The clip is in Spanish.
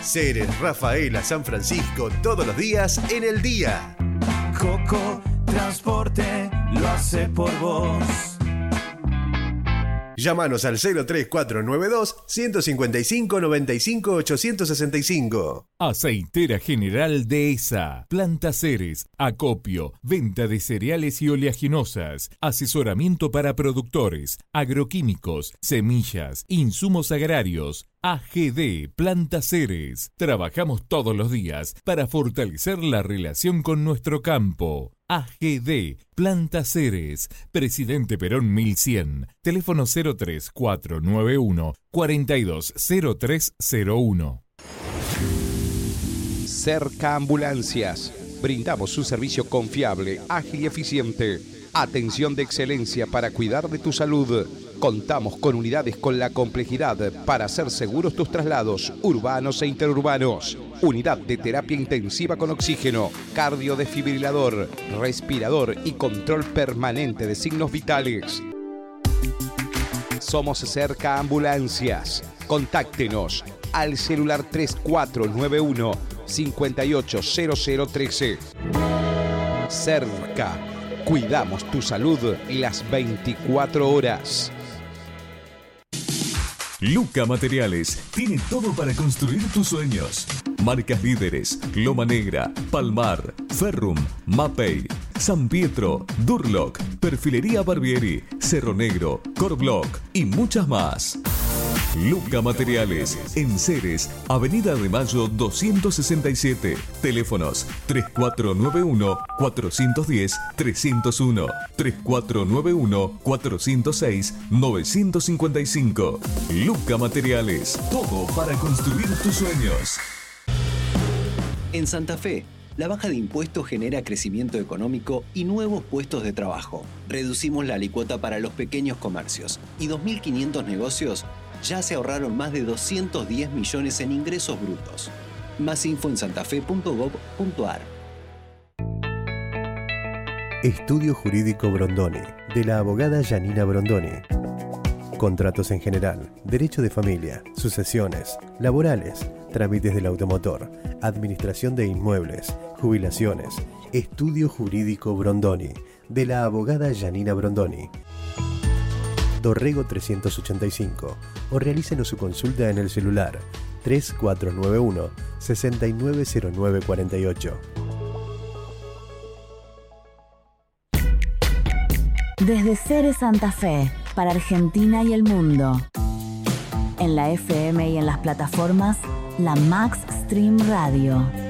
Ceres Rafaela San Francisco, todos los días en el día. Coco Transporte lo hace por vos. Llámanos al 03492 155 95 865. Aceitera General Dehesa. Planta Ceres, acopio, venta de cereales y oleaginosas, asesoramiento para productores, agroquímicos, semillas, insumos agrarios. AGD Planta Ceres. Trabajamos todos los días para fortalecer la relación con nuestro campo. AGD Planta Ceres. Presidente Perón 1100. Teléfono 03491 420301. Cerca Ambulancias. Brindamos un servicio confiable, ágil y eficiente. Atención de excelencia para cuidar de tu salud. Contamos con unidades con la complejidad para hacer seguros tus traslados urbanos e interurbanos. Unidad de terapia intensiva con oxígeno, cardiodesfibrilador, respirador y control permanente de signos vitales. Somos Cerca Ambulancias. Contáctenos al celular 3491 580013. Cerca. Cuidamos tu salud las 24 horas. Luca Materiales tiene todo para construir tus sueños. Marcas líderes: Loma Negra, Palmar, Ferrum, Mapei, San Pietro, Durlock, Perfilería Barbieri, Cerro Negro, Corblock y muchas más. Luca Materiales, en Ceres, Avenida de Mayo 267. Teléfonos 3491-410-301, 3491-406-955. Luca Materiales, todo para construir tus sueños. En Santa Fe, la baja de impuestos genera crecimiento económico y nuevos puestos de trabajo. Reducimos la alícuota para los pequeños comercios y 2.500 negocios ya se ahorraron más de 210 millones en ingresos brutos. Más info en santafe.gov.ar. Estudio Jurídico Brondoni, de la abogada Janina Brondoni. Contratos en general, derecho de familia, sucesiones, laborales, trámites del automotor, administración de inmuebles, jubilaciones. Estudio Jurídico Brondoni, de la abogada Janina Brondoni. Dorrego 385, o realícenos su consulta en el celular 3491 690948. Desde Ceres Santa Fe, para Argentina y el mundo. En la FM y en las plataformas, la Max Stream Radio.